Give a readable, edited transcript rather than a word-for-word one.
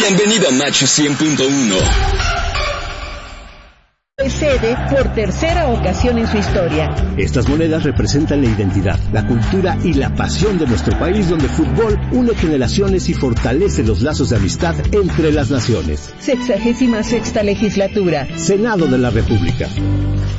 Bienvenido a Macho 100.1. Sede por tercera ocasión en su historia. Estas monedas representan la identidad, la cultura y la pasión de nuestro país, donde fútbol une generaciones y fortalece los lazos de amistad entre las naciones. 66ª legislatura. Senado de la República.